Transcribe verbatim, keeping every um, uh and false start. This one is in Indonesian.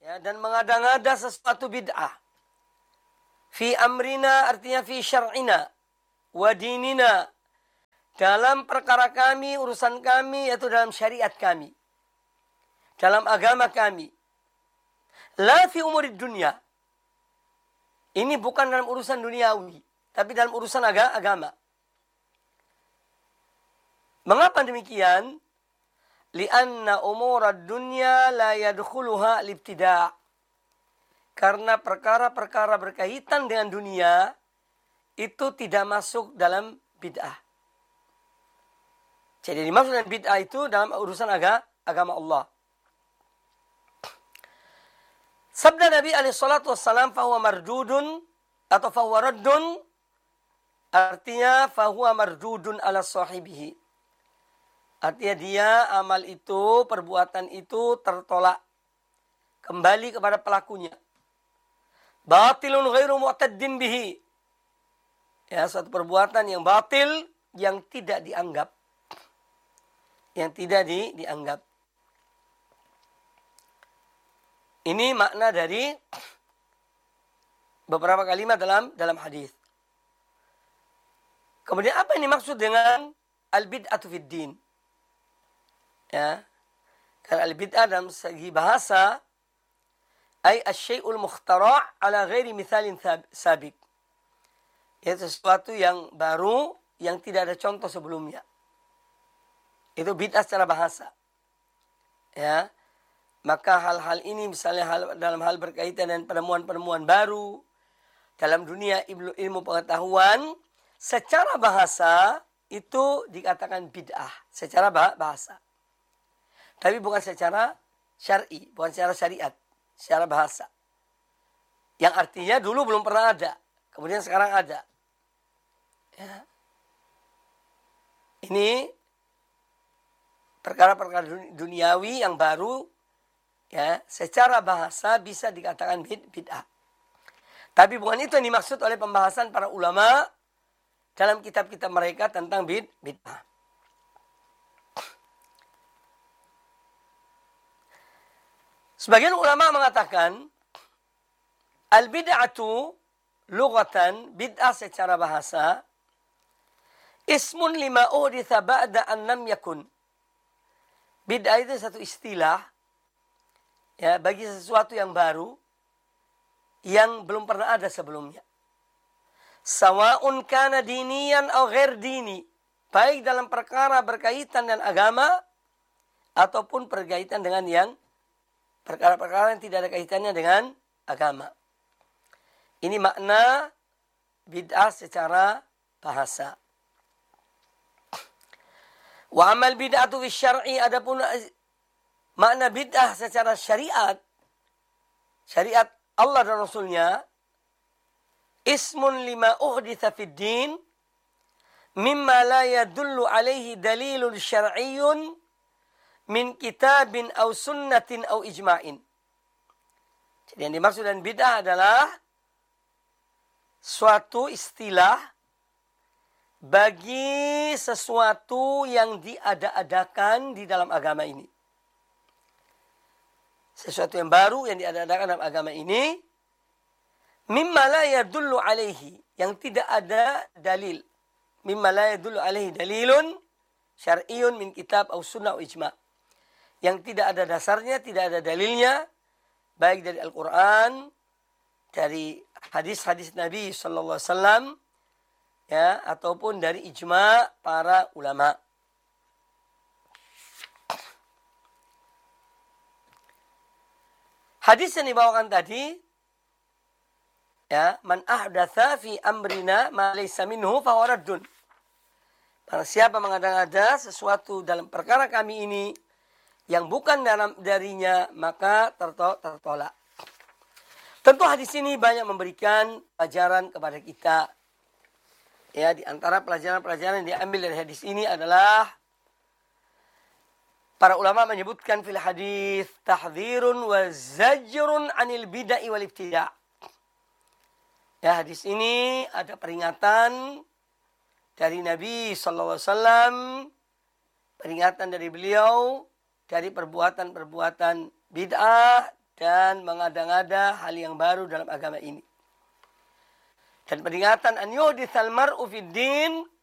Ya, dan mengada-ngada sesuatu bid'ah. Fi amrina artinya fi syar'ina wa dinina. Dalam perkara kami, urusan kami, yaitu dalam syariat kami. Dalam agama kami. La fi umurid dunia. Ini bukan dalam urusan duniawi, tapi dalam urusan aga, agama. Mengapa demikian? Lianna umurad dunya la yadkhuluha al-ibtida'. Karena perkara-perkara berkaitan dengan dunia itu tidak masuk dalam bid'ah. Jadi dimaksud dengan bid'ah itu dalam urusan aga, agama Allah. Sabda Nabi alaihi salatu wassalam, fahuwa mardudun atau fahuwa raddun, artinya fahuwa mardudun ala sahibihi. Artinya dia, amal itu, perbuatan itu tertolak kembali kepada pelakunya. Batilun ghairu mu'taddin bihi. Ya, suatu perbuatan yang batil, yang tidak dianggap. Yang tidak di, dianggap. Ini makna dari beberapa kalimat dalam dalam hadis. Kemudian apa ini maksud dengan al-bid'atu fid din? Ya. Karena al-bid'ah dalam segi bahasa ay asy-syai'ul mukhtara' ala ghairi mithalin sabiq. Itu sesuatu yang baru yang tidak ada contoh sebelumnya. Itu bid'ah secara bahasa. Ya. Maka hal-hal ini misalnya hal, dalam hal berkaitan dengan penemuan-penemuan baru dalam dunia ilmu, ilmu pengetahuan, secara bahasa itu dikatakan bid'ah secara bahasa. Tapi bukan secara syar'i, bukan secara syariat, secara bahasa. Yang artinya dulu belum pernah ada, kemudian sekarang ada. Ya. Ini perkara-perkara duniawi yang baru, ya, secara bahasa bisa dikatakan bid'ah. Tapi bukan itu yang dimaksud oleh pembahasan para ulama dalam kitab-kitab mereka tentang bid'ah. Sebagian ulama mengatakan al-bid'atu lughatan, bid'ah secara bahasa, ismun lima uhditha ba'da an lam yakun. Bid'ah itu satu istilah, ya, bagi sesuatu yang baru yang belum pernah ada sebelumnya. Sawa'un kana diniyan atau ghair dini, baik dalam perkara berkaitan dengan agama ataupun berkaitan dengan yang perkara-perkara yang tidak ada kaitannya dengan agama. Ini makna bid'ah secara bahasa. Wa amal bid'atu fi syar'i, adapun makna bid'ah secara syariat, syariat Allah dan Rasulnya, ismun lima uhditha fid din mimma la yadullu alaihi dalilun syar'iyyun min kitabin au sunnatin au ijma'in. Jadi yang dimaksud dengan bid'ah adalah suatu istilah bagi sesuatu yang diada-adakan di dalam agama ini. Sesuatu yang baru yang diada-adakan dalam agama ini, mimma la yadullu alaihi, yang tidak ada dalil. Mimma la yadullu alaihi dalilun syar'iyyun min kitab au sunnah au ijma'. Yang tidak ada dasarnya, tidak ada dalilnya, baik dari Al-Quran, dari hadis-hadis Nabi sallallahu alaihi wasallam, ya, ataupun dari ijma' para ulama. Hadis yang dibawakan tadi, ya, man ahdatsa fi amrina ma laysa minhu fa huwa raddun. Barang siapa mengada-ngada sesuatu dalam perkara kami ini yang bukan dalam darinya, maka tertolak. Tentu hadis ini banyak memberikan pelajaran kepada kita. Ya, di antara pelajaran-pelajaran yang diambil dari hadis ini adalah para ulama menyebutkan fil hadis tahdhirun wa zajrun anil bid'ah wal ibtida'. Ya, hadis ini ada peringatan dari Nabi sallallahu alaihi wasallam, peringatan dari beliau dari perbuatan-perbuatan bid'ah dan mengada-ngada hal yang baru dalam agama ini. Dan peringatan an yuhditsal mar'u fid din